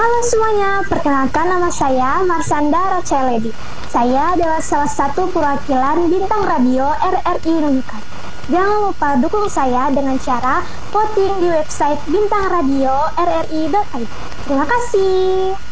Halo semuanya, perkenalkan nama saya Marsanda Rocheledi. Saya adalah salah satu perwakilan Bintang Radio RRI Nunukan. Jangan lupa dukung saya dengan cara voting di website Bintang Radio RRI.id. Terima kasih.